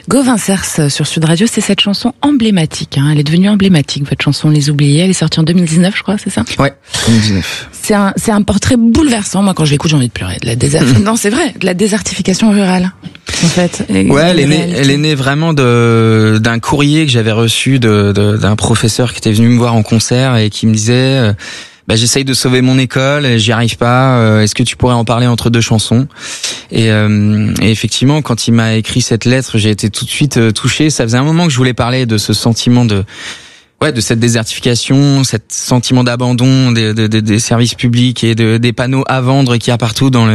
Gauvin Cers sur Sud Radio, c'est cette chanson emblématique. Elle est devenue emblématique, votre chanson Les Oubliés. Elle est sortie en 2019, je crois, c'est ça ? Ouais, 2019. C'est un portrait bouleversant. Moi, quand je l'écoute, j'ai envie de pleurer. Non, c'est vrai, de la désertification rurale, en fait. Ouais, elle est née vraiment d'un courrier que j'avais reçu d'un professeur qui était venu me voir en concert et qui me disait j'essaye de sauver mon école et j'y arrive pas. Est-ce que tu pourrais en parler entre deux chansons ? Et effectivement, quand il m'a écrit cette lettre, j'ai été tout de suite touché. Ça faisait un moment que je voulais parler de ce sentiment de cette désertification, cet sentiment d'abandon des services publics et des panneaux à vendre qu'il y a partout dans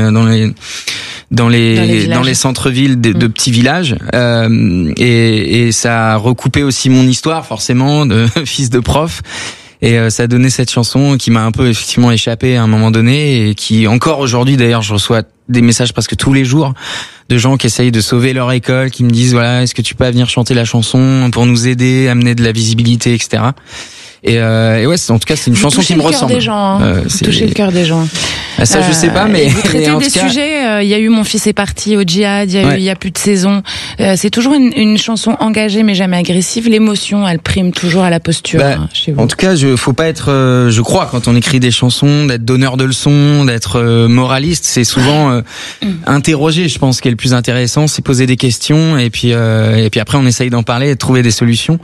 les centres-villes de petits villages. Et ça a recoupé aussi mon histoire, forcément, de fils de prof. Et ça a donné cette chanson qui m'a un peu effectivement échappé à un moment donné et qui encore aujourd'hui d'ailleurs je reçois des messages presque tous les jours de gens qui essayent de sauver leur école, qui me disent voilà, est-ce que tu peux venir chanter la chanson pour nous aider, amener de la visibilité, etc. Et ouais, en tout cas, c'est une chanson qui me ressemble. Vous touchez le cœur des gens. Ça, je sais pas, mais vous traitez des sujets. Il y a eu Mon fils est parti au djihad. Il y a plus de saison. C'est toujours une chanson engagée, mais jamais agressive. L'émotion, elle prime toujours à la posture chez vous. En tout cas, faut pas être. Je crois quand on écrit des chansons, d'être donneur de leçons, d'être moraliste. C'est souvent interroger. Je pense, ce qui est le plus intéressant, c'est poser des questions et puis après on essaye d'en parler et de trouver des solutions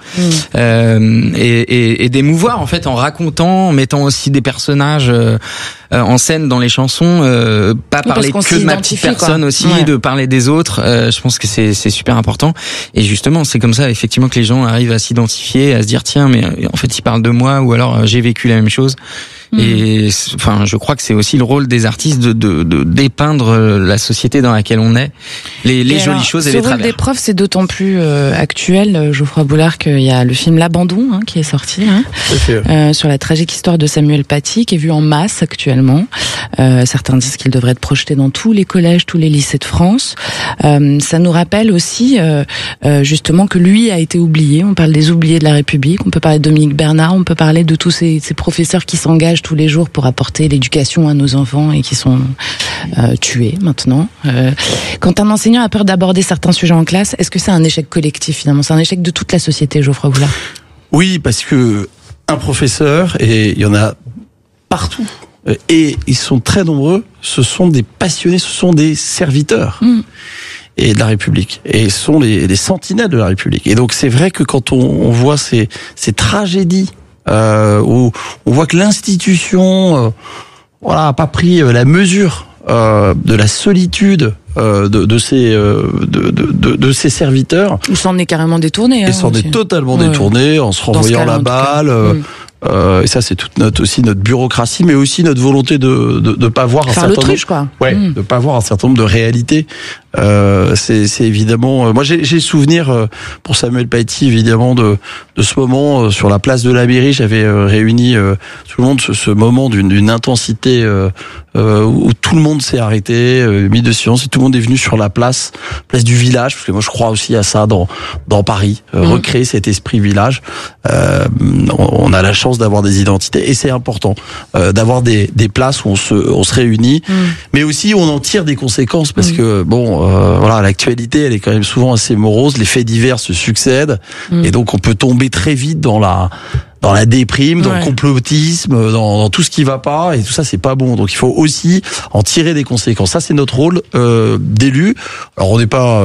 et d'émouvoir en fait en racontant, en mettant aussi des personnages en scène dans les chansons, pas parler que de ma petite personne aussi, de parler des autres. Je pense que c'est super important. Et justement, c'est comme ça effectivement que les gens arrivent à s'identifier, à se dire tiens, mais en fait il parle de moi ou alors j'ai vécu la même chose. Et enfin, je crois que c'est aussi le rôle des artistes de dépeindre la société dans laquelle on est, les jolies choses et les travers. Ce rôle des profs, c'est d'autant plus actuel, Geoffroy Boulard, qu'il y a le film L'Abandon qui est sorti sur la tragique histoire de Samuel Paty, qui est vu en masse actuellement. Certains disent qu'il devrait être projeté dans tous les collèges, tous les lycées de France. Ça nous rappelle aussi justement que lui a été oublié. On parle des oubliés de la République, on peut parler de Dominique Bernard, on peut parler de tous ces professeurs qui s'engagent tous les jours pour apporter l'éducation à nos enfants et qui sont tués maintenant. Quand un enseignant a peur d'aborder certains sujets en classe, est-ce que c'est un échec collectif finalement ? C'est un échec de toute la société, Geoffroy Boulard ? Oui, parce que un professeur, et il y en a partout, et ils sont très nombreux, ce sont des passionnés, ce sont des serviteurs. Et de la République, et ce sont les sentinelles de la République. Et donc c'est vrai que quand on voit ces tragédies où on voit que l'institution a pas pris la mesure de la solitude de ses serviteurs. Ou s'en est carrément détourné. Et s'en est totalement détourné en se renvoyant la balle. Et ça, c'est toute notre bureaucratie, mais aussi notre volonté de pas voir un certain nombre, de pas voir un certain nombre de réalités. C'est évidemment. Moi, j'ai souvenir pour Samuel Paty, évidemment, de ce moment sur la place de la mairie. J'avais réuni tout le monde, ce moment d'une intensité où tout le monde s'est arrêté, mis de silence, et tout le monde est venu sur la place du village, parce que moi, je crois aussi à ça dans Paris, recréer cet esprit village. On a la chance d'avoir des identités, et c'est important d'avoir des places où on se réunit, mais aussi où on en tire des conséquences, parce que l'actualité, elle est quand même souvent assez morose, les faits divers se succèdent, et donc on peut tomber très vite dans la déprime, dans le complotisme, dans tout ce qui va pas, et tout ça, c'est pas bon. Donc il faut aussi en tirer des conséquences. Ça, c'est notre rôle d'élu. Alors on n'est pas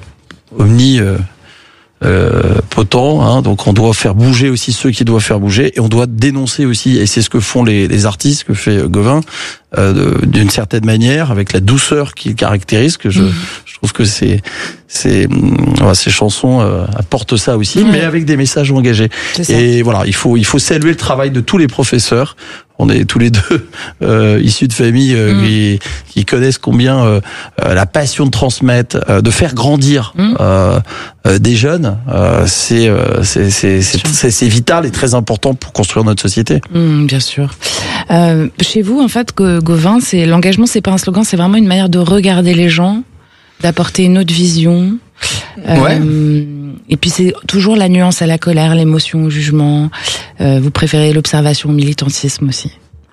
potent, donc on doit faire bouger aussi ceux qui doivent faire bouger, et on doit dénoncer aussi, et c'est ce que font les artistes, que fait Gauvin, d'une certaine manière, avec la douceur qui le caractérise, que je trouve que ces chansons apportent ça aussi, mais avec des messages engagés. Et voilà, il faut saluer le travail de tous les professeurs. On est tous les deux issus de familles qui connaissent combien la passion de transmettre, de faire grandir des jeunes, c'est vital et très important pour construire notre société. Bien sûr. Chez vous, en fait, Gauvin, l'engagement, c'est pas un slogan, c'est vraiment une manière de regarder les gens, d'apporter une autre vision. Et puis c'est toujours la nuance à la colère, l'émotion au jugement. Vous préférez l'observation au militantisme aussi?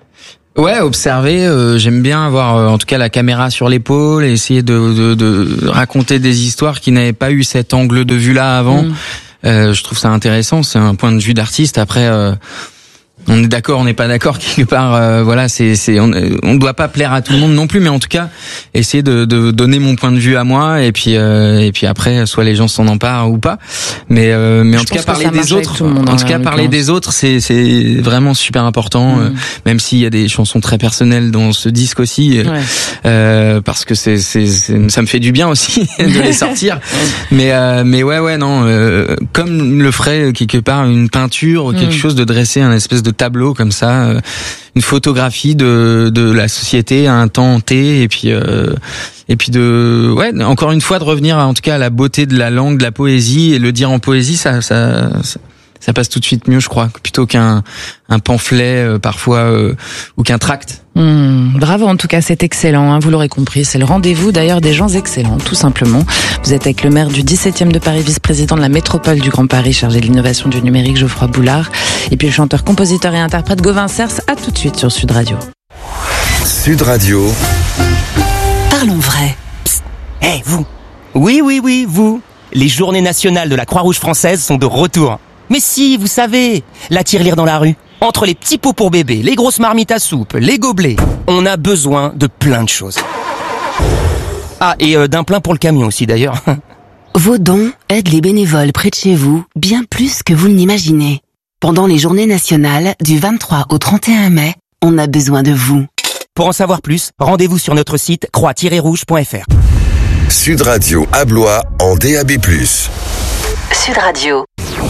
Ouais, observer. J'aime bien avoir, en tout cas, la caméra sur l'épaule, et essayer de raconter des histoires qui n'avaient pas eu cet angle de vue-là avant. Je trouve ça intéressant. C'est un point de vue d'artiste. Après, on est d'accord, on n'est pas d'accord quelque part. Voilà, on doit pas plaire à tout le monde non plus, mais en tout cas, essayer de donner mon point de vue à moi, et puis après, soit les gens s'en emparent ou pas. Mais en tout cas, parler des autres. En tout cas, parler des autres, c'est vraiment super important. Même s'il y a des chansons très personnelles dans ce disque aussi, parce que ça me fait du bien aussi de les sortir. Mais ouais, non. Comme le ferait quelque part une peinture ou quelque chose, de dresser un espèce de tableau comme ça, une photographie de la société à un temps T, et puis encore une fois de revenir en tout cas à la beauté de la langue, de la poésie, et le dire en poésie, ça passe tout de suite mieux, je crois, plutôt qu'un pamphlet parfois ou qu'un tract. Bravo, en tout cas, c'est excellent, hein, vous l'aurez compris, c'est le rendez-vous d'ailleurs des gens excellents, tout simplement. Vous êtes avec le maire du 17e de Paris, vice-président de la métropole du Grand Paris, chargé de l'innovation du numérique, Geoffroy Boulard, et puis le chanteur, compositeur et interprète Gauvin Cers. À tout de suite sur Sud Radio. Sud Radio. Parlons vrai. Psst. Hey, vous. Oui, vous. Les journées nationales de la Croix-Rouge française sont de retour. Mais si, vous savez, la tirelire dans la rue. Entre les petits pots pour bébé, les grosses marmites à soupe, les gobelets, on a besoin de plein de choses. Ah, et d'un plein pour le camion aussi d'ailleurs. Vos dons aident les bénévoles près de chez vous bien plus que vous ne l'imaginez. Pendant les journées nationales, du 23 au 31 mai, on a besoin de vous. Pour en savoir plus, rendez-vous sur notre site croix-rouge.fr. Sud Radio à Blois en DAB+. Sud Radio.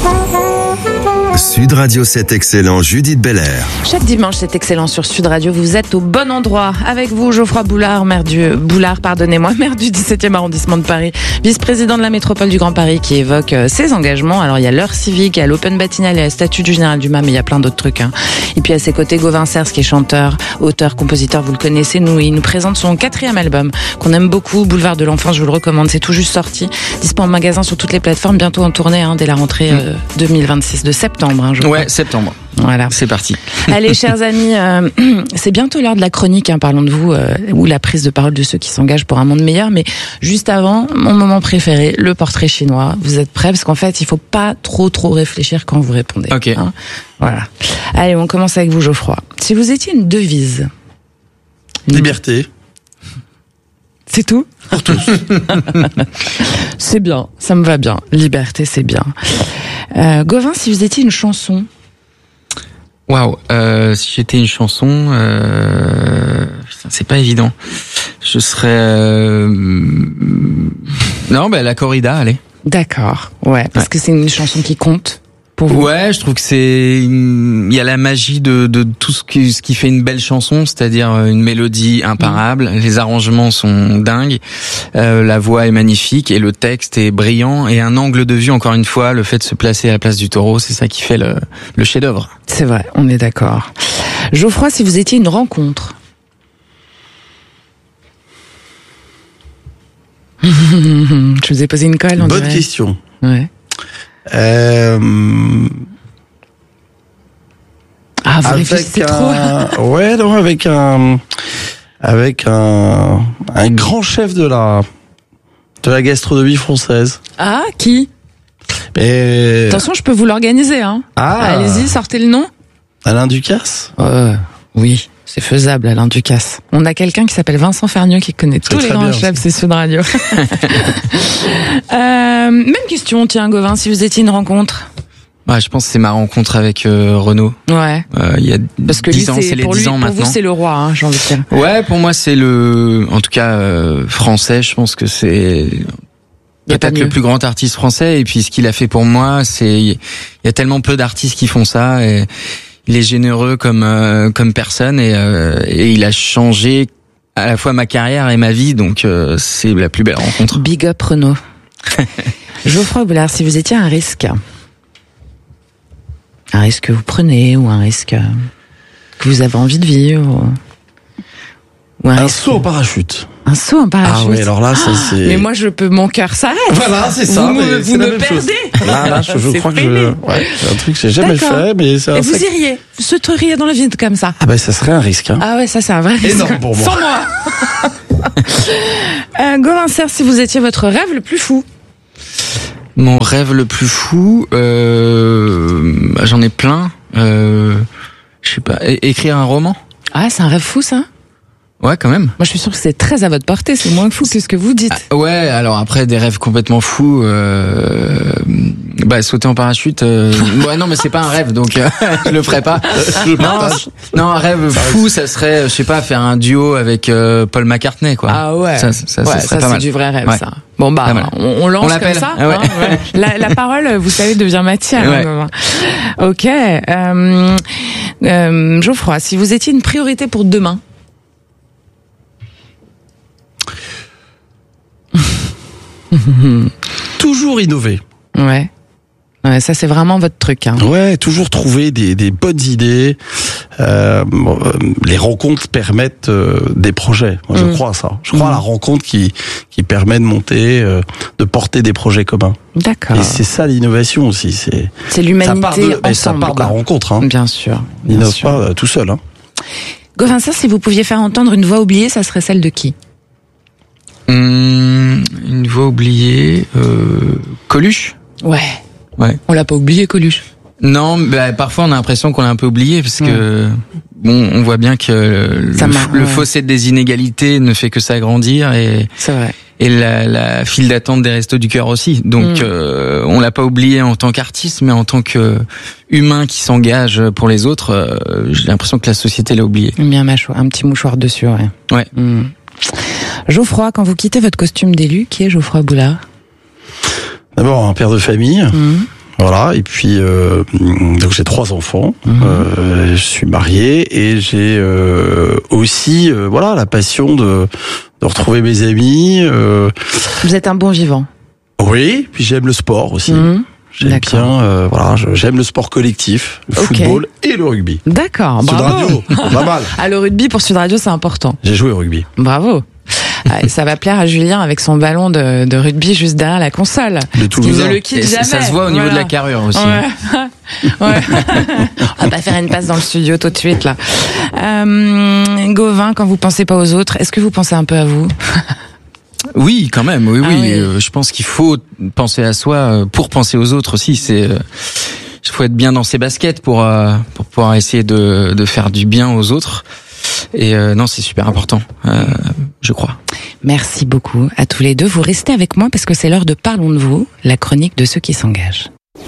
Sud Radio, c'est excellent, Judith Belair. Chaque dimanche, c'est excellent sur Sud Radio. Vous êtes au bon endroit. Avec vous, Geoffroy Boulard, maire du 17e arrondissement de Paris, vice-président de la métropole du Grand Paris, qui évoque ses engagements. Alors, il y a l'heure civique, il y a l'Open Batignolles, il y a le statut du général Dumas, mais il y a plein d'autres trucs, hein. Et puis, à ses côtés, Gauvin Cers, qui est chanteur, auteur, compositeur, vous le connaissez. Il nous présente son 4e album, qu'on aime beaucoup, Boulevard de l'Enfance, je vous le recommande. C'est tout juste sorti. Dispo en magasin sur toutes les plateformes, bientôt en tournée, dès la rentrée 2026 de septembre. Ouais, septembre. Voilà. C'est parti. Allez, chers amis, c'est bientôt l'heure de la chronique, parlons de vous, ou la prise de parole de ceux qui s'engagent pour un monde meilleur. Mais juste avant, mon moment préféré, le portrait chinois. Vous êtes prêts? Parce qu'en fait, il faut pas trop réfléchir quand vous répondez. Ok. Voilà. Allez, on commence avec vous, Geoffroy. Si vous étiez une devise. Liberté. C'est tout? Pour tous. C'est bien, ça me va bien. Liberté, c'est bien. Gauvin, si vous étiez une chanson. Waouh, si j'étais une chanson, c'est pas évident. Je serais la corrida, allez. D'accord, ouais, parce que c'est une chanson qui compte. Ouais, je trouve que il y a la magie de tout ce qui fait une belle chanson, c'est-à-dire une mélodie imparable, les arrangements sont dingues, la voix est magnifique et le texte est brillant, et un angle de vue, encore une fois, le fait de se placer à la place du taureau, c'est ça qui fait le chef-d'œuvre. C'est vrai, on est d'accord. Geoffroy, si vous étiez une rencontre. Je vous ai posé une colle, on dirait. Bonne question. Ouais. Vous réfléchissez trop. Ouais, non, avec un grand chef de la gastronomie française. Ah, qui? Attention, je peux vous l'organiser, hein. Ah. Allez-y, sortez le nom. Alain Ducasse. Oui, c'est faisable, Alain Ducasse. On a quelqu'un qui s'appelle Vincent Fernieux qui connaît tous les grands chefs, c'est Sud Radio. Même question, tiens, Gauvin, si vous étiez une rencontre. Ouais, je pense que c'est ma rencontre avec Renaud. Ouais. Il y a 10 ans, c'est les 10 ans maintenant. Pour vous, c'est le roi, j'ai envie de dire. Ouais, pour moi, c'est en tout cas, français, je pense que c'est peut-être le plus grand artiste français. Et puis, ce qu'il a fait pour moi, il y a tellement peu d'artistes qui font ça, et il est généreux comme personne, et il a changé à la fois ma carrière et ma vie, donc c'est la plus belle rencontre. Big up Renaud. Geoffroy Boulard, si vous étiez un risque que vous prenez, ou un risque que vous avez envie de vivre, ou un saut au parachute. Un saut en parachute. Ah oui, alors là, ça c'est. Mais moi, mon cœur s'arrête. Voilà, c'est ça. Vous me perdez. Là, je crois que c'est un truc que j'ai jamais fait, mais c'est. Et vous iriez, vous souhaiteriez dans la vie comme ça? Ah ben, ça serait un risque. Hein. Ah ouais, ça c'est un vrai risque. Énorme pour moi. Sans moi. Gauvin Serre, si vous étiez votre rêve le plus fou. Mon rêve le plus fou, j'en ai plein. Je sais pas, écrire un roman. Ah, c'est un rêve fou, ça? Ouais, quand même. Moi, je suis sûr que c'est très à votre portée. C'est moins fou que ce que vous dites. Ah, ouais, alors après, des rêves complètement fous. Sauter en parachute. Ouais, non, mais c'est pas un rêve, donc je le ferai pas. Non, un rêve fou, ça serait, je sais pas, faire un duo avec Paul McCartney, quoi. Ah ouais. Ça serait pas c'est mal. Du vrai rêve, ouais. ça. Bon on lance comme ça. Ah ouais. Hein, ouais. La parole, vous savez, devient matière. Ouais. Hein, ok. Geoffroy, si vous étiez une priorité pour demain. Toujours innover. Ouais. Ouais, ça c'est vraiment votre truc. Hein. Ouais, toujours trouver des bonnes idées. Les rencontres permettent des projets. Moi, je crois à ça. Je crois à la rencontre qui permet de monter, de porter des projets communs. D'accord. Et c'est ça l'innovation aussi. C'est l'humanité ensemble. Ça part de la rencontre. Hein. Bien sûr. Il n'innove pas tout seul. Hein. Gauvin Serre, si vous pouviez faire entendre une voix oubliée, ça serait celle de qui? Une voix oubliée, Coluche. Ouais. On l'a pas oublié, Coluche. Non, parfois on a l'impression qu'on l'a un peu oublié parce que on voit bien que le fossé des inégalités ne fait que s'agrandir et c'est vrai. Et la file d'attente des Restos du Cœur aussi. Donc on l'a pas oublié en tant qu'artiste, mais en tant que humain qui s'engage pour les autres, j'ai l'impression que la société l'a oublié. Bien un petit mouchoir dessus, ouais. Ouais. Geoffroy, quand vous quittez votre costume d'élu, qui est Geoffroy Boulard? D'abord un père de famille, voilà, et puis donc j'ai 3 enfants, je suis marié et j'ai aussi la passion de retrouver mes amis. Vous êtes un bon vivant. Oui, puis j'aime le sport aussi. J'aime bien, j'aime le sport collectif, le football et le rugby. D'accord, bravo. Sud Radio, pas mal. Ah, le rugby pour Sud Radio, c'est important. J'ai joué au rugby. Bravo. Ça va plaire à Julien avec son ballon de rugby juste derrière la console. De Toulouse. Ne le quitte jamais. Ça se voit au niveau de la carrure aussi. Ouais. On va pas faire une passe dans le studio tout de suite là. Gauvin, quand vous pensez pas aux autres, est-ce que vous pensez un peu à vous? Oui, quand même. Oui. Je pense qu'il faut penser à soi pour penser aux autres aussi. Il faut être bien dans ses baskets pour pouvoir essayer de faire du bien aux autres. Et non, c'est super important, je crois. Merci beaucoup à tous les deux. Vous restez avec moi parce que c'est l'heure de Parlons de vous, la chronique de ceux qui s'engagent.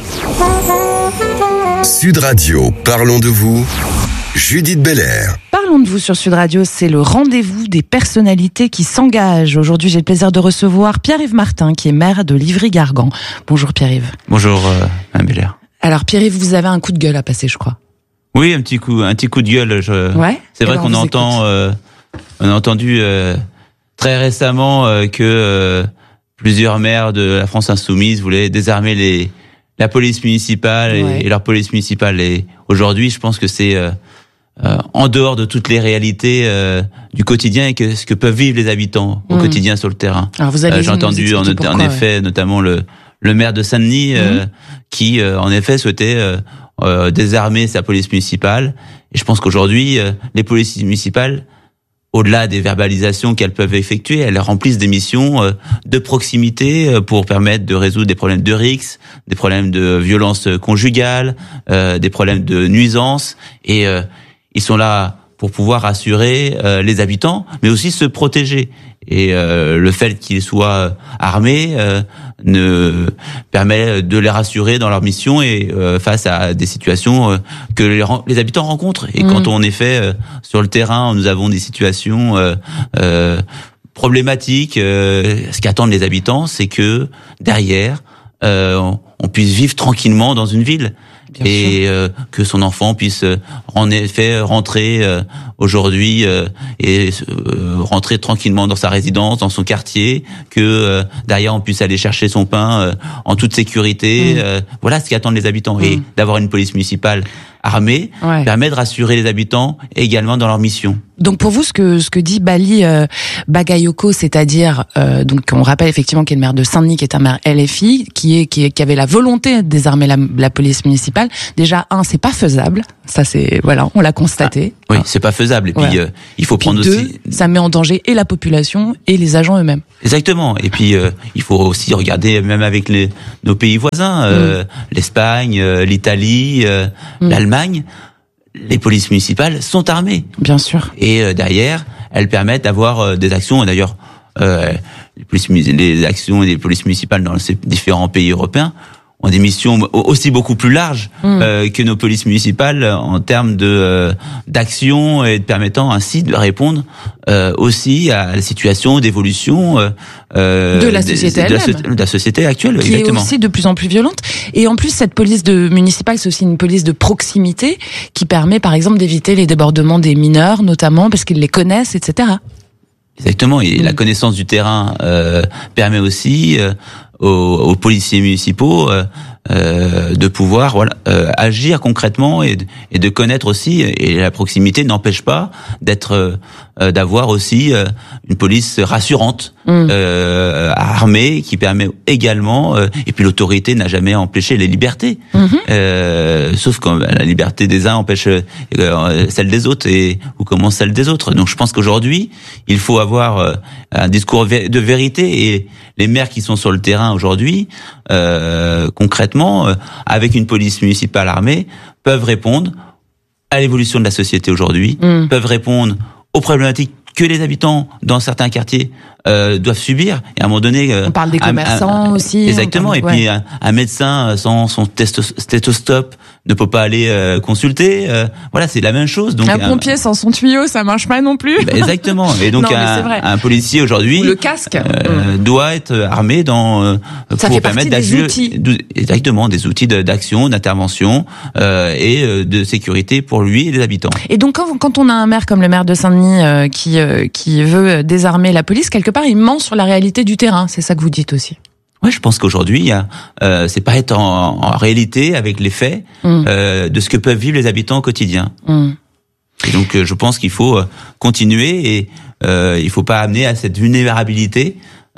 Sud Radio, Parlons de vous, Judith Belair. Parlons de vous sur Sud Radio, c'est le rendez-vous des personnalités qui s'engagent. Aujourd'hui, j'ai le plaisir de recevoir Pierre-Yves Martin, qui est maire de Livry-Gargan. Bonjour Pierre-Yves. Bonjour Mme Belair. Alors Pierre-Yves, vous avez un coup de gueule à passer, je crois. Oui, un petit coup de gueule. C'est vrai qu'on on a entendu très récemment que plusieurs maires de la France insoumise voulaient désarmer la police municipale et leur police municipale. Et aujourd'hui, je pense que c'est en dehors de toutes les réalités du quotidien et ce que peuvent vivre les habitants au quotidien sur le terrain. Alors vous allez j'ai entendu en effet notamment le maire de Saint-Denis qui en effet souhaitait désarmer sa police municipale. Et je pense qu'aujourd'hui, les polices municipales, au-delà des verbalisations qu'elles peuvent effectuer, elles remplissent des missions de proximité pour permettre de résoudre des problèmes de rixes, des problèmes de violence conjugale, des problèmes de nuisance. Et ils sont là pour pouvoir assurer les habitants, mais aussi se protéger. Et le fait qu'ils soient armés ne permet de les rassurer dans leur mission et face à des situations que les habitants rencontrent. Et quand on est fait sur le terrain, nous avons des situations problématiques. Ce qu'attendent les habitants, c'est que derrière, on puisse vivre tranquillement dans une ville. Bien et que son enfant puisse en effet rentrer aujourd'hui et rentrer tranquillement dans sa résidence, dans son quartier, que derrière on puisse aller chercher son pain en toute sécurité. Voilà ce qu'attendent les habitants. Et d'avoir une police municipale armée permet de rassurer les habitants également dans leur mission. Donc pour vous, ce que dit Bali Bagayoko, c'est-à-dire donc on rappelle effectivement qu'il est le maire de Saint-Denis, qui est un maire LFI, qui avait la volonté de désarmer la police municipale. Déjà, c'est pas faisable. Ça c'est on l'a constaté. Oui, c'est pas faisable. Et puis il faut prendre aussi. Ça met en danger et la population et les agents eux-mêmes. Exactement. Et puis il faut aussi regarder même avec nos pays voisins, l'Espagne, l'Italie, l'Allemagne. Les polices municipales sont armées. Bien sûr. Et derrière, elles permettent d'avoir des actions. Et d'ailleurs, les actions des polices municipales dans ces différents pays européens ont des missions aussi beaucoup plus larges que nos polices municipales en termes d'action et de permettant ainsi de répondre aussi à la situation d'évolution de la société de la société actuelle, qui exactement. Est aussi de plus en plus violente. Et en plus, cette police municipale, c'est aussi une police de proximité qui permet, par exemple, d'éviter les débordements des mineurs, notamment parce qu'ils les connaissent, etc. Exactement. Et la connaissance du terrain permet aussi aux policiers municipaux de pouvoir agir concrètement et de connaître aussi, et la proximité n'empêche pas d'avoir aussi une police rassurante, armée, qui permet également, et puis l'autorité n'a jamais empêché les libertés, sauf quand la liberté des uns empêche celle des autres ou commence celle des autres. Donc je pense qu'aujourd'hui il faut avoir un discours de vérité, et les maires qui sont sur le terrain aujourd'hui, concrètement, avec une police municipale armée, peuvent répondre à l'évolution de la société aujourd'hui, peuvent répondre aux problématiques que les habitants dans certains quartiers doivent subir. Et à un moment donné, on parle des commerçants aussi. Exactement. Et puis un médecin sans son stéthoscope ne peut pas aller consulter. Voilà, c'est la même chose. Donc un pompier sans son tuyau, ça marche pas non plus. Exactement. Et donc un policier aujourd'hui, ou le casque, doit être armé pour permettre d'agir. Exactement, des outils d'action, d'intervention et de sécurité pour lui et les habitants. Et donc quand on a un maire comme le maire de Saint-Denis qui veut désarmer la police, quelque part il ment sur la réalité du terrain. C'est ça que vous dites aussi. Ouais, je pense qu'aujourd'hui, c'est pas être en réalité avec les faits de ce que peuvent vivre les habitants au quotidien. Et donc, je pense qu'il faut continuer et il faut pas amener à cette vulnérabilité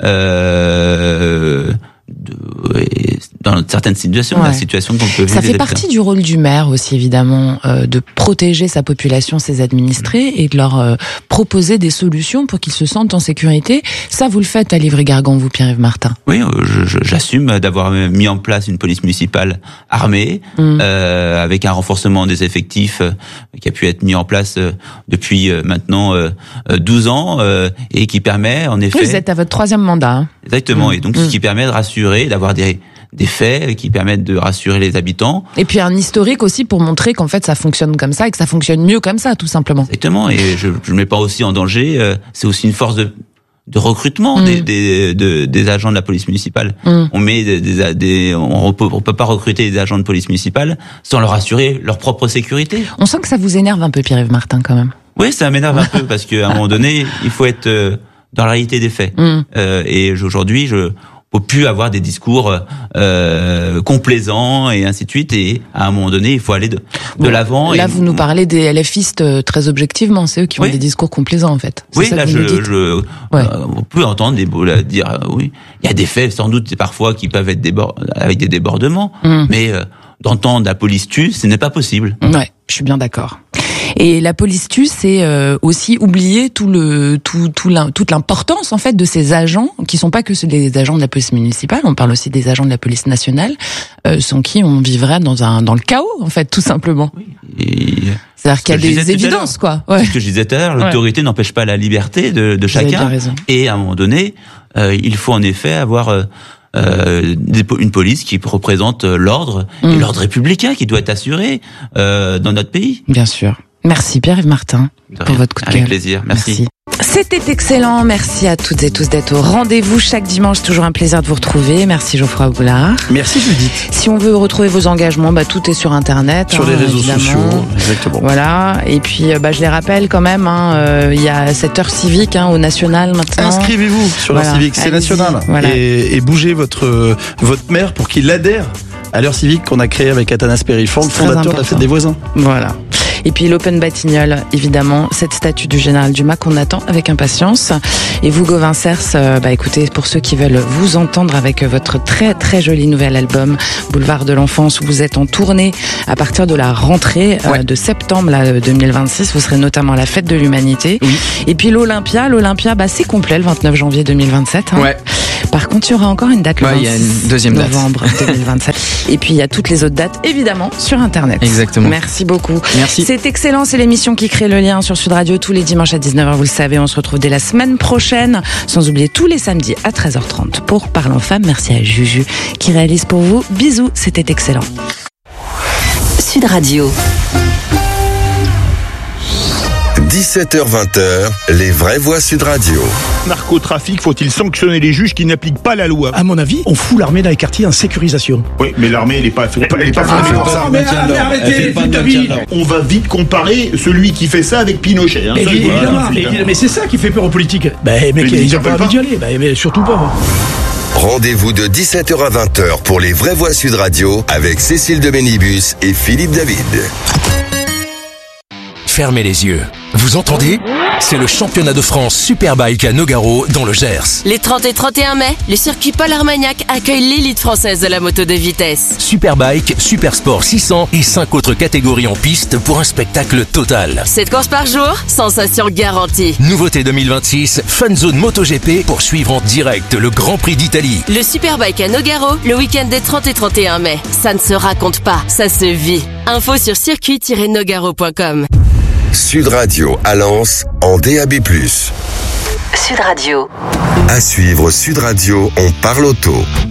dans certaines situations, la situation qu'on peut vivre. Ça fait partie du rôle du maire aussi, évidemment, de protéger sa population, ses administrés, et de leur proposer des solutions pour qu'ils se sentent en sécurité. Ça, vous le faites à Livry-Gargan, vous, Pierre-Yves Martin? Oui, j'assume d'avoir mis en place une police municipale armée, avec un renforcement des effectifs qui a pu être mis en place depuis maintenant 12 ans, et qui permet, en effet... Vous êtes à votre 3e mandat. Hein. Exactement, et donc ce qui permet de rassurer, d'avoir des faits qui permettent de rassurer les habitants. Et puis un historique aussi pour montrer qu'en fait ça fonctionne comme ça et que ça fonctionne mieux comme ça, tout simplement. Exactement, et je ne mets pas aussi en danger, c'est aussi une force de recrutement des agents de la police municipale. On met on peut pas recruter des agents de police municipale sans leur assurer leur propre sécurité. On sent que ça vous énerve un peu, Pierre-Yves Martin, quand même. Oui, ça m'énerve un peu parce qu'à un moment donné, il faut être dans la réalité des faits. Et aujourd'hui, on peut plus avoir des discours complaisants et ainsi de suite, et à un moment donné il faut aller de l'avant. Là vous nous parlez des LFistes très objectivement, c'est eux qui ont des discours complaisants en fait. Oui, là on peut entendre dire oui, il y a des faits sans doute parfois qui peuvent être avec des débordements, mais d'entendre la police tue, ce n'est pas possible. Ouais, je suis bien d'accord. Et la police tue, c'est aussi oublier toute l'importance en fait de ces agents qui sont pas que des agents de la police municipale. On parle aussi des agents de la police nationale, sans qui on vivrait dans le chaos en fait, tout simplement. Oui. C'est-à-dire qu'il y a des évidences, quoi. Ouais. C'est ce que je disais tout à l'heure. L'autorité n'empêche pas la liberté de chacun. Et à un moment donné, il faut en effet avoir une police qui représente l'ordre et l'ordre républicain qui doit être assuré dans notre pays. Bien sûr. Merci Pierre-Yves Martin pour votre coup de cœur. Avec plaisir, merci. C'était excellent, merci à toutes et tous d'être au rendez-vous chaque dimanche, toujours un plaisir de vous retrouver. Merci Geoffroy Boulard. Merci Judith. Si on veut retrouver vos engagements, tout est sur internet. Sur les réseaux sociaux, exactement. Voilà, et puis je les rappelle quand même, il y a cette heure civique au national maintenant. Inscrivez-vous sur l'heure civique, c'est national. Voilà. Et bougez votre maire pour qu'il adhère à l'heure civique qu'on a créée avec Athanas Périforme, fondateur de la Fête des Voisins. Voilà. Et puis l'Open Batignolles, évidemment, cette statue du général Dumas qu'on attend avec impatience. Et vous, Gauvin Cers, écoutez, pour ceux qui veulent vous entendre avec votre très très joli nouvel album Boulevard de l'Enfance, où vous êtes en tournée à partir de la rentrée de septembre 2026, vous serez notamment à la Fête de l'Humanité. Oui. Et puis l'Olympia, c'est complet le 29 janvier 2027. Hein. Ouais. Par contre, il y aura encore une date le 26 novembre 2027. Et puis, il y a toutes les autres dates, évidemment, sur Internet. Exactement. Merci beaucoup. Merci. C'est excellent. C'est l'émission qui crée le lien sur Sud Radio tous les dimanches à 19h. Vous le savez, on se retrouve dès la semaine prochaine. Sans oublier tous les samedis à 13h30 pour Parlons Femmes. Merci à Juju qui réalise pour vous. Bisous. C'était excellent. Sud Radio. 17h-20h, les vraies voix Sud Radio. Narcotrafic, faut-il sanctionner les juges qui n'appliquent pas la loi? À mon avis, on fout l'armée dans les quartiers en sécurisation. Oui, mais l'armée, elle n'est pas formée pour ça. Arrêtez, on va vite comparer celui qui fait ça avec Pinochet. Hein, mais c'est ça qui fait peur aux politiques. Mais ils n'ont pas envie d'y aller. Mais surtout pas. Rendez-vous de 17h à 20h pour les vraies voix Sud Radio avec Cécile de Bénibus et Philippe David. Fermez les yeux. Vous entendez ? C'est le championnat de France Superbike à Nogaro dans le Gers. Les 30 et 31 mai, le circuit Paul Armagnac accueille l'élite française de la moto de vitesse. Superbike, Supersport 600 et 5 autres catégories en piste pour un spectacle total. 7 courses par jour, sensation garantie. Nouveauté 2026, Fun Zone MotoGP pour suivre en direct le Grand Prix d'Italie. Le Superbike à Nogaro, le week-end des 30 et 31 mai. Ça ne se raconte pas, ça se vit. Info sur circuit-nogaro.com. Sud Radio à Lens en DAB+. Sud Radio. À suivre Sud Radio, on parle auto.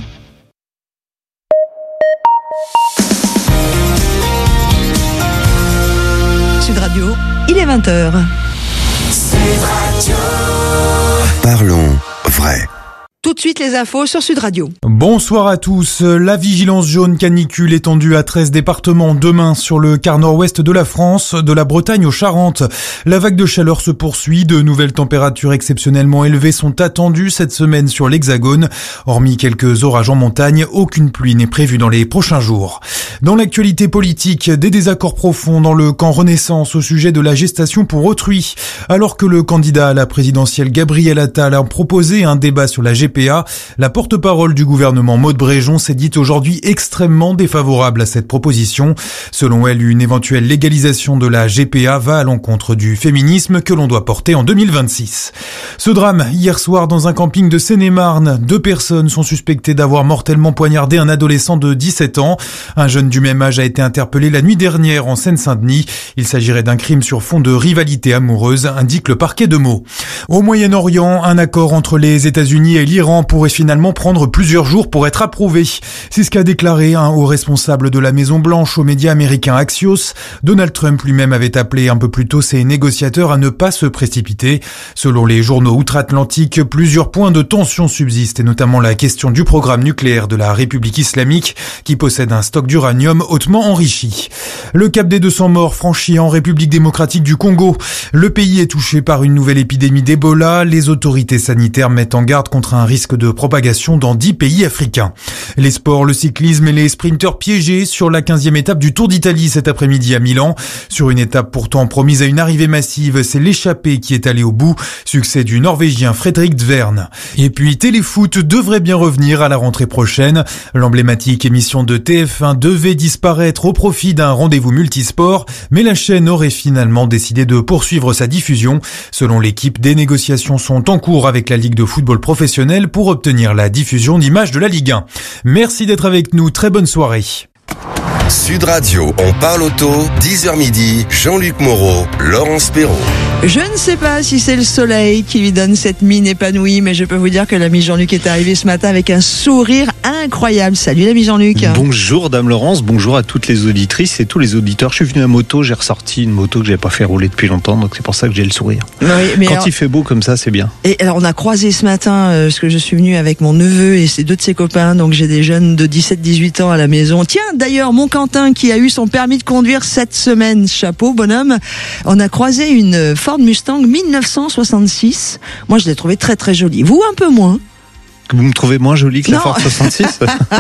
Sud Radio, il est 20h. Sud Radio. Parlons vrai. Tout de suite les infos sur Sud Radio. Bonsoir à tous. La vigilance jaune canicule étendue à 13 départements demain sur le quart nord-ouest de la France, de la Bretagne aux Charentes. La vague de chaleur se poursuit. De nouvelles températures exceptionnellement élevées sont attendues cette semaine sur l'Hexagone. Hormis quelques orages en montagne, aucune pluie n'est prévue dans les prochains jours. Dans l'actualité politique, des désaccords profonds dans le camp Renaissance au sujet de la gestation pour autrui. Alors que le candidat à la présidentielle Gabriel Attal a proposé un débat sur la GPA, la porte-parole du gouvernement Maude Bréjon s'est dite aujourd'hui extrêmement défavorable à cette proposition. Selon elle, une éventuelle légalisation de la GPA va à l'encontre du féminisme que l'on doit porter en 2026. Ce drame, hier soir dans un camping de Seine-et-Marne, 2 personnes sont suspectées d'avoir mortellement poignardé un adolescent de 17 ans. Un jeune du même âge a été interpellé la nuit dernière en Seine-Saint-Denis. Il s'agirait d'un crime sur fond de rivalité amoureuse, indique le parquet de Meaux. Au Moyen-Orient, un accord entre les États-Unis et l'Iran pourrait finalement prendre plusieurs jours pour être approuvé. C'est ce qu'a déclaré un haut responsable de la Maison-Blanche aux médias américains Axios. Donald Trump lui-même avait appelé un peu plus tôt ses négociateurs à ne pas se précipiter. Selon les journaux outre-Atlantique, plusieurs points de tension subsistent, et notamment la question du programme nucléaire de la République islamique, qui possède un stock d'uranium hautement enrichi. Le cap des 200 morts franchi en République démocratique du Congo. Le pays est touché par une nouvelle épidémie d'Ebola. Les autorités sanitaires mettent en garde contre un risque de propagation dans 10 pays africains. Les sports, le cyclisme et les sprinteurs piégés sur la 15e étape du Tour d'Italie cet après-midi à Milan. Sur une étape pourtant promise à une arrivée massive, c'est l'échappée qui est allée au bout. Succès du Norvégien Fredrik Svern. Et puis Téléfoot devrait bien revenir à la rentrée prochaine. L'emblématique émission de TF1 devait disparaître au profit d'un rendez-vous multisport, mais la chaîne aurait finalement décidé de poursuivre sa diffusion. Selon l'équipe, des négociations sont en cours avec la Ligue de football professionnel pour obtenir la diffusion d'images de la Ligue 1. Merci d'être avec nous, très bonne soirée. Sud Radio, on parle auto, 10h midi, Jean-Luc Moreau, Laurence Perrault. Je ne sais pas si c'est le soleil qui lui donne cette mine épanouie, mais je peux vous dire que l'ami Jean-Luc est arrivé ce matin avec un sourire incroyable. Salut l'ami Jean-Luc. Bonjour Dame Laurence, bonjour à toutes les auditrices et tous les auditeurs. Je suis venu à moto, j'ai ressorti une moto que j'avais pas fait rouler depuis longtemps, donc c'est pour ça que j'ai le sourire. Oui, mais quand il fait beau comme ça, c'est bien. Et alors on a croisé ce matin, parce que je suis venu avec mon neveu et ses 2 de ses copains, donc j'ai des jeunes de 17-18 ans à la maison. Tiens, d'ailleurs, mon Quentin qui a eu son permis de conduire cette semaine, chapeau bonhomme, on a croisé une Ford Mustang 1966. Moi je l'ai trouvé très très jolie. Vous un peu moins? Vous me trouvez moins jolie que la Ford 66?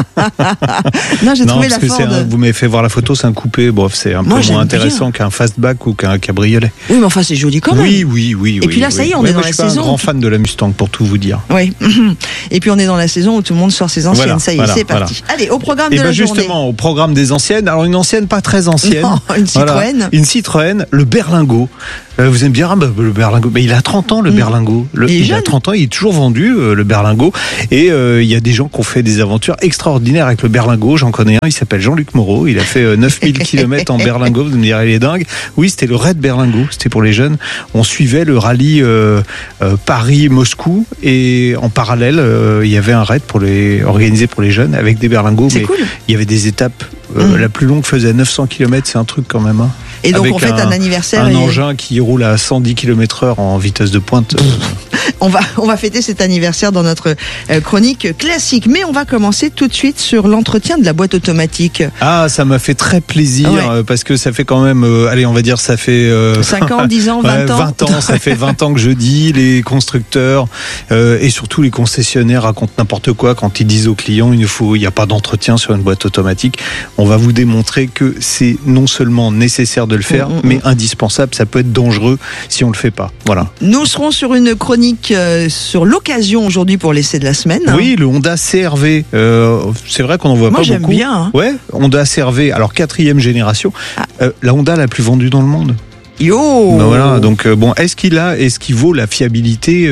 Non, j'ai trouvé la Ford. Vous m'avez fait voir la photo, c'est un coupé. Bon, c'est un peu moins intéressant qu'un fastback ou qu'un cabriolet. Oui, mais enfin, c'est joli quand même. Oui. Et puis là, ça y est, on est dans la saison. Je suis un grand fan de la Mustang, pour tout vous dire. Oui. Et puis on est dans la saison où tout le monde sort ses anciennes. Ça y est, c'est parti. Allez, au programme de la journée. Justement, au programme des anciennes. Alors, une ancienne pas très ancienne. Non, une Citroën. Voilà. Une Citroën, le Berlingo. Vous aimez bien le Berlingo? Mais il a 30 ans, le Berlingo. Il a 30 ans, il est toujours vendu, le Berlingo. Et il y a des gens qui ont fait des aventures extraordinaires avec le Berlingo. J'en connais un, il s'appelle Jean-Luc Moreau. Il a fait 9000 km en Berlingo. Vous me direz, il est dingue. Oui, c'était le raid Berlingo. C'était pour les jeunes. On suivait le rallye Paris-Moscou. Et en parallèle, il y avait un raid organisé pour les jeunes avec des Berlingos. C'est cool. Il y avait des étapes. La plus longue faisait 900 km. C'est un truc quand même. Hein. Et donc, on fête un anniversaire. Un engin qui roule à 110 km/h en vitesse de pointe. On va fêter cet anniversaire dans notre chronique classique. Mais on va commencer tout de suite sur l'entretien de la boîte automatique. Ah, ça m'a fait très plaisir parce que ça fait quand même, allez, on va dire, ça fait 5 ans, 10 ans, 20 ans. 20 ans, ça fait 20 ans que je dis, les constructeurs et surtout les concessionnaires racontent n'importe quoi quand ils disent aux clients il n'y a pas d'entretien sur une boîte automatique. On va vous démontrer que c'est non seulement nécessaire de le faire, mais indispensable. Ça peut être dangereux si on le fait pas. Voilà. Nous serons sur une chronique sur l'occasion aujourd'hui pour l'essai de la semaine. Oui, le Honda CR-V. C'est vrai qu'on en voit pas beaucoup. Moi, j'aime bien. Hein. Ouais, Honda CR-V. Alors 4e génération. La Honda la plus vendue dans le monde. Yo. Ben voilà, donc est-ce qu'il vaut la fiabilité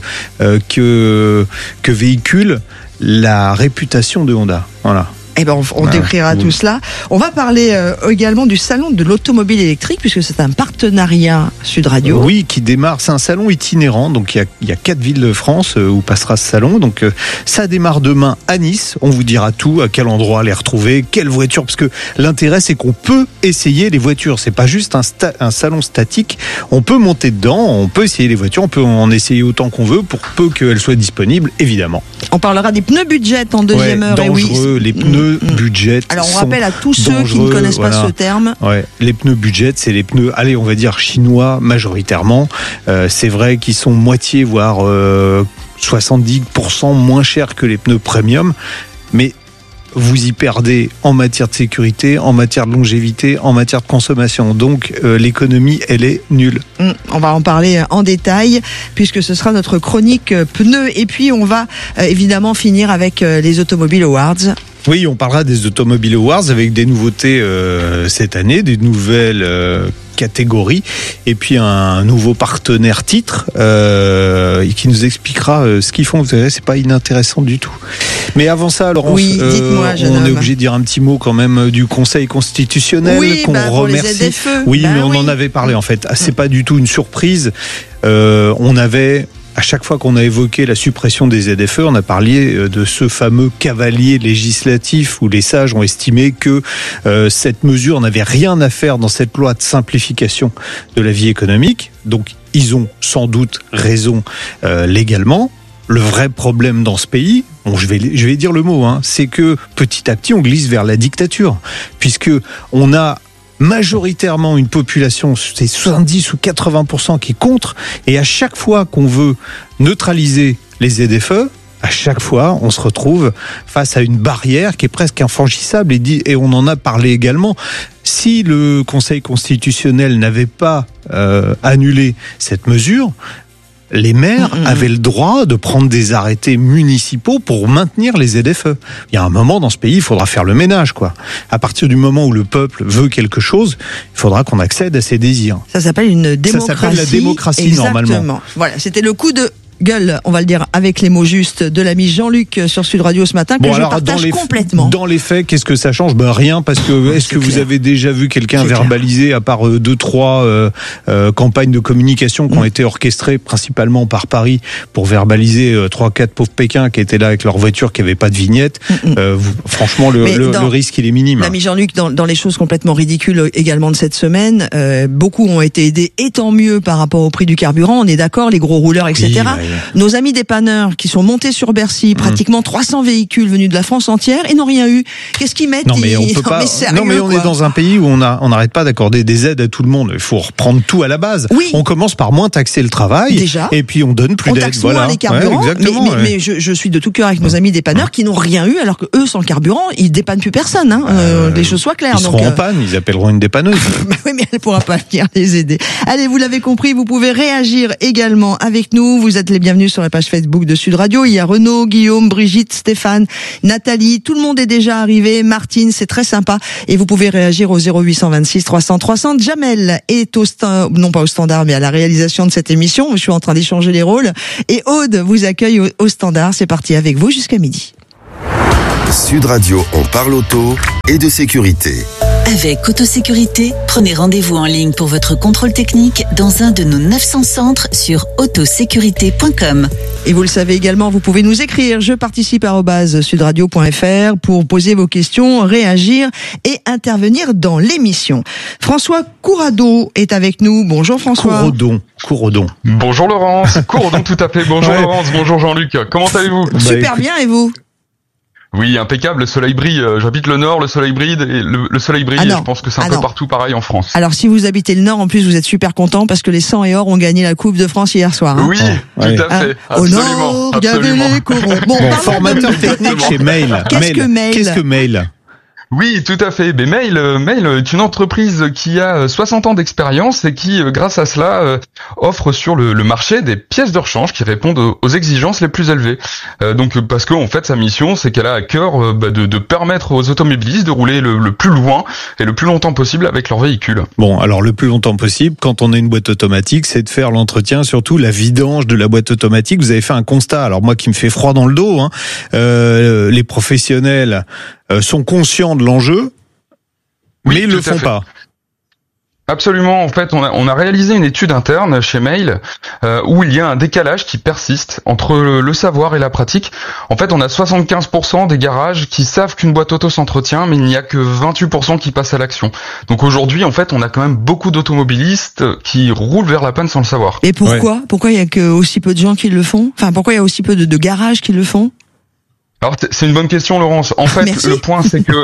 que véhicule la réputation de Honda? Voilà. Eh ben, on décrira tout cela. On va parler également du salon de l'automobile électrique, puisque c'est un partenariat Sud Radio. Oui, qui démarre. C'est un salon itinérant. Donc, il y a 4 villes de France où passera ce salon. Donc, ça démarre demain à Nice. On vous dira tout, à quel endroit les retrouver, quelle voiture. Parce que l'intérêt, c'est qu'on peut essayer les voitures. C'est pas juste un salon statique. On peut monter dedans, on peut essayer les voitures, on peut en essayer autant qu'on veut pour peu qu'elles soient disponibles, évidemment. On parlera des pneus budget en deuxième heure. Dangereux, les pneus budget. Alors on rappelle à tous ceux qui ne connaissent pas ce terme. Ouais, les pneus budget, c'est les pneus, allez, on va dire chinois majoritairement. C'est vrai qu'ils sont moitié, voire 70% moins chers que les pneus premium, mais vous y perdez en matière de sécurité, en matière de longévité, en matière de consommation. Donc l'économie, elle est nulle. On va en parler en détail puisque ce sera notre chronique pneus. Et puis on va évidemment finir avec les Automobile Awards. Oui, on parlera des Automobile Awards avec des nouveautés cette année, des nouvelles catégories et puis un nouveau partenaire titre qui nous expliquera ce qu'ils font. Vous savez, c'est pas inintéressant du tout. Mais avant ça, Laurence, dites-moi, on est obligé de dire un petit mot quand même du Conseil constitutionnel qu'on remercie. Les ZFE. Oui, mais on en avait parlé en fait. C'est pas du tout une surprise. On avait à chaque fois qu'on a évoqué la suppression des ZFE, on a parlé de ce fameux cavalier législatif où les sages ont estimé que cette mesure n'avait rien à faire dans cette loi de simplification de la vie économique. Donc, ils ont sans doute raison légalement. Le vrai problème dans ce pays, je vais dire le mot, c'est que petit à petit, on glisse vers la dictature, puisque on a majoritairement une population, c'est 70 ou 80% qui est contre, et à chaque fois qu'on veut neutraliser les ZFE, à chaque fois, on se retrouve face à une barrière qui est presque infranchissable et on en a parlé également. Si le Conseil constitutionnel n'avait pas annulé cette mesure, les maires avaient le droit de prendre des arrêtés municipaux pour maintenir les ZFE. Il y a un moment dans ce pays, il faudra faire le ménage, quoi. À partir du moment où le peuple veut quelque chose, il faudra qu'on accède à ses désirs. Ça s'appelle une démocratie. Ça s'appelle la démocratie, exactement. Normalement. Voilà, c'était le coup de gueule, on va le dire avec les mots justes, de l'ami Jean-Luc sur Sud Radio ce matin, que je partage complètement. Dans les faits, qu'est-ce que ça change ? Rien, parce que est-ce que vous avez déjà vu quelqu'un verbaliser, à part 2-3 campagnes de communication qui ont été orchestrées principalement par Paris pour verbaliser 3-4 pauvres Pékins qui étaient là avec leur voiture qui n'avait pas de vignette. Franchement, le risque, il est minime. L'ami Jean-Luc, dans les choses complètement ridicules également de cette semaine, beaucoup ont été aidés, et tant mieux par rapport au prix du carburant, on est d'accord, les gros rouleurs, etc. nos amis dépanneurs qui sont montés sur Bercy, pratiquement 300 véhicules venus de la France entière, et n'ont rien eu. Qu'est-ce qu'ils mettent? Non, mais on peut pas. Non, mais on est dans un pays où on n'arrête pas d'accorder des aides à tout le monde. Il faut reprendre tout à la base. Oui. On commence par moins taxer le travail. Déjà. Et puis on donne plus d'aides. On taxe moins les carburants. Mais je suis de tout cœur avec nos amis dépanneurs qui n'ont rien eu, alors que eux, sans le carburant, ils dépannent plus personne. Les choses soient claires. Ils seront en panne. Ils appelleront une dépanneuse. Oui, mais elle pourra pas venir les aider. Allez, vous l'avez compris, vous pouvez réagir également avec nous. Vous êtes les bienvenus sur la page Facebook de Sud Radio. Il y a Renaud, Guillaume, Brigitte, Stéphane, Nathalie. Tout le monde est déjà arrivé. Martine, c'est très sympa. Et vous pouvez réagir au 0826 300 300. Jamel est non pas au standard, mais à la réalisation de cette émission. Je suis en train d'échanger les rôles. Et Aude vous accueille au standard. C'est parti avec vous jusqu'à midi. Sud Radio, on parle auto et de sécurité. Avec Autosécurité, prenez rendez-vous en ligne pour votre contrôle technique dans un de nos 900 centres sur autosécurité.com. Et vous le savez également, vous pouvez nous écrire jeparticipe@sudradio.fr pour poser vos questions, réagir et intervenir dans l'émission. François Couradon est avec nous. Bonjour François. Couradon. Bonjour Laurence. Couradon tout à fait. Bonjour Laurence, bonjour Jean-Luc. Comment allez-vous? Super bien, et vous? Oui, impeccable, le soleil brille. J'habite le Nord, le soleil brille, et le soleil brille, et je pense que c'est un peu partout pareil en France. Alors, si vous habitez le Nord, en plus, vous êtes super content parce que les 100 et or ont gagné la Coupe de France hier soir. Oui, tout à fait. Absolument. Au Nord, il y avait les corons. Bon, formateur technique chez Mail. Qu'est-ce que Mail? Oui, tout à fait. Mais Mail est une entreprise qui a 60 ans d'expérience et qui, grâce à cela, offre sur le marché des pièces de rechange qui répondent aux exigences les plus élevées. Donc, parce que en fait, sa mission, c'est qu'elle a à cœur de permettre aux automobilistes de rouler le plus loin et le plus longtemps possible avec leur véhicule. Bon, alors le plus longtemps possible, quand on a une boîte automatique, c'est de faire l'entretien, surtout la vidange de la boîte automatique. Vous avez fait un constat, alors moi qui me fait froid dans le dos, les professionnels sont conscients de l'enjeu, mais ils le font pas. Absolument. En fait, on a réalisé une étude interne chez Mail où il y a un décalage qui persiste entre le savoir et la pratique. En fait, on a 75% des garages qui savent qu'une boîte auto s'entretient, mais il n'y a que 28% qui passent à l'action. Donc aujourd'hui, en fait, on a quand même beaucoup d'automobilistes qui roulent vers la panne sans le savoir. Et pourquoi il y a que aussi peu de gens qui le font? Enfin, pourquoi il y a aussi peu de garages qui le font? Alors c'est une bonne question, Laurence. En fait, Merci. le point c'est que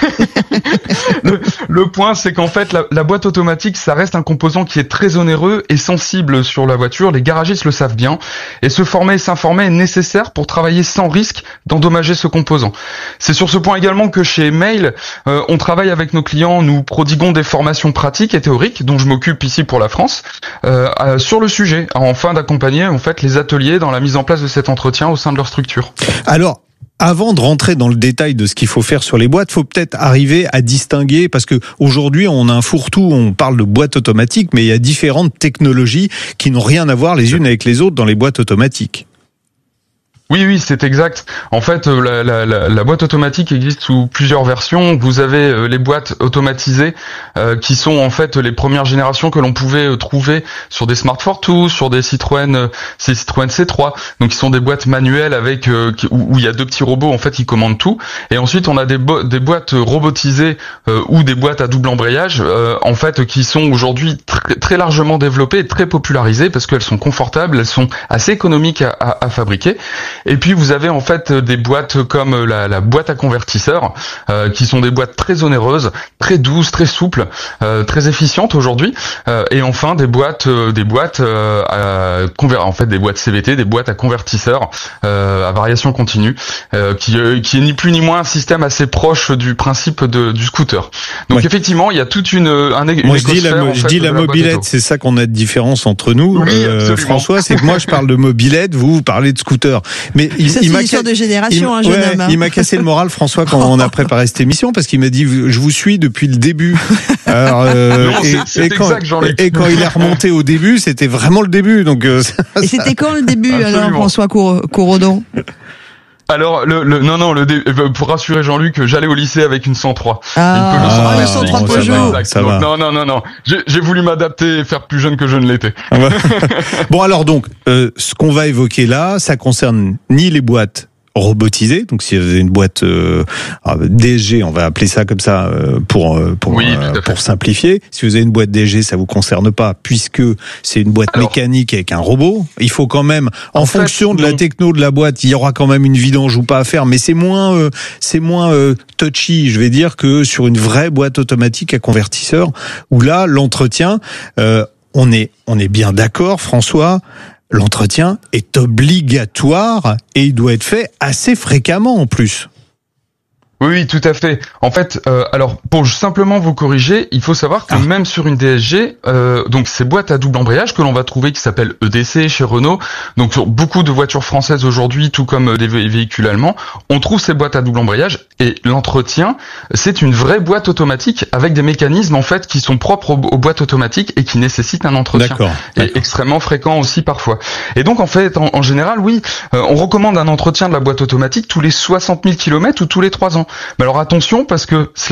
le point c'est qu'en fait la boîte automatique, ça reste un composant qui est très onéreux et sensible sur la voiture. Les garagistes le savent bien, et se former et s'informer est nécessaire pour travailler sans risque d'endommager ce composant. C'est sur ce point également que chez Mail, on travaille avec nos clients, nous prodiguons des formations pratiques et théoriques, dont je m'occupe ici pour la France, sur le sujet, afin d'accompagner en fait les ateliers dans la mise en place de cet entretien au sein de leur structure. Alors, avant de rentrer dans le détail de ce qu'il faut faire sur les boîtes, faut peut-être arriver à distinguer, parce que aujourd'hui on a un fourre-tout, on parle de boîtes automatiques, mais il y a différentes technologies qui n'ont rien à voir les unes avec les autres dans les boîtes automatiques. Oui, c'est exact. En fait, la boîte automatique existe sous plusieurs versions. Vous avez les boîtes automatisées qui sont en fait les premières générations que l'on pouvait trouver sur des Smart Fortwo, sur des Citroën C3. Donc, qui sont des boîtes manuelles avec où il y a deux petits robots en fait qui commandent tout. Et ensuite, on a des boîtes robotisées ou des boîtes à double embrayage en fait qui sont aujourd'hui très largement développées et très popularisées parce qu'elles sont confortables, elles sont assez économiques à fabriquer. Et puis vous avez en fait des boîtes comme la boîte à convertisseur, qui sont des boîtes très onéreuses, très douces, très souples, très efficientes aujourd'hui. Et enfin des boîtes CVT, des boîtes à convertisseur à variation continue, qui est ni plus ni moins un système assez proche du principe du scooter. Donc effectivement, il y a toute une écosphère. Je dis la mobilette, c'est ça qu'on a de différence entre nous, oui, François, c'est que moi je parle de mobilette, vous parlez de scooter. Mais c'est une histoire de génération, un jeune homme. Il m'a cassé le moral, François, quand on a préparé cette émission, parce qu'il m'a dit je vous suis depuis le début. Alors, et quand il est remonté au début, c'était vraiment le début. Donc et c'était quand le début? Absolument. Alors, François Couradon? Alors pour rassurer Jean-Luc, j'allais au lycée avec une 100-3. Une 100-3 Peugeot. Ça va. Non. J'ai voulu m'adapter et faire plus jeune que je ne l'étais. Bon alors donc, ce qu'on va évoquer là, ça concerne ni les boîtes robotisée. Donc si vous avez une boîte DSG, on va appeler ça comme ça pour simplifier. Si vous avez une boîte DSG, ça vous concerne pas puisque c'est une boîte mécanique avec un robot. Il faut quand même, en fonction de la techno de la boîte, il y aura quand même une vidange ou pas à faire, mais c'est moins touchy, je vais dire, que sur une vraie boîte automatique à convertisseur où là l'entretien, on est bien d'accord, François. L'entretien est obligatoire et il doit être fait assez fréquemment en plus. Oui, tout à fait. En fait, alors pour simplement vous corriger, il faut savoir que même sur une DSG, donc ces boîtes à double embrayage que l'on va trouver qui s'appellent EDC chez Renault, donc sur beaucoup de voitures françaises aujourd'hui, tout comme des véhicules allemands, on trouve ces boîtes à double embrayage et l'entretien, c'est une vraie boîte automatique avec des mécanismes en fait qui sont propres aux boîtes automatiques et qui nécessitent un entretien. Et extrêmement fréquent aussi parfois. Et donc en fait, en général, oui, on recommande un entretien de la boîte automatique tous les 60 000 km ou tous les 3 ans. Mais alors attention parce que